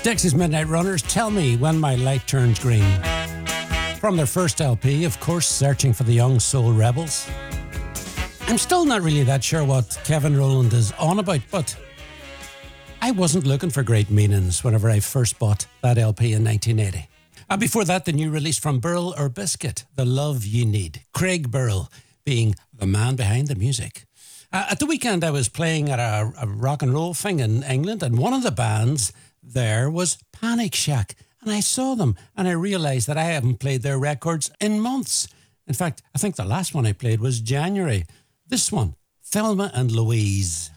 Dexys Midnight Runners, Tell Me When My Light Turns Green. From their first LP, of course, Searching for the Young Soul Rebels. I'm still not really that sure what Kevin Rowland is on about, but I wasn't looking for great meanings whenever I first bought that LP in 1980. And before that, the new release from Burl or Biscuit, The Love You Need. Craig Burl being the man behind the music. At the weekend, I was playing at a rock and roll thing in England, and one of the bands there was Panic Shack. And I saw them, and I realised that I haven't played their records in months. In fact, I think the last one I played was January. This one, Thelma and Louise.